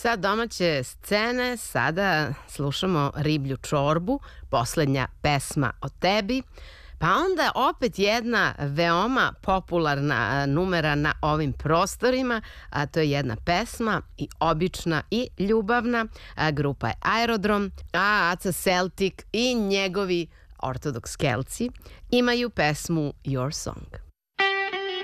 Sa domaće scene sada slušamo Riblju čorbu, poslednja pesma o tebi, pa onda opet jedna veoma popularna numera na ovim prostorima, a to je jedna pesma i obična i ljubavna, grupa je Aerodrom, a Aca Celtic i njegovi ortodoks Kelci imaju pesmu Your Song.